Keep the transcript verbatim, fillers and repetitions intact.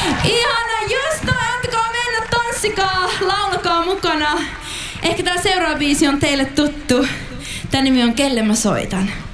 Ihana, just toi, antakaa mennä, tanssikaa, laulakaa mukana. Ehkä tää seuraava biisi on teille tuttu. Tän nimi on Kelle mä soitan.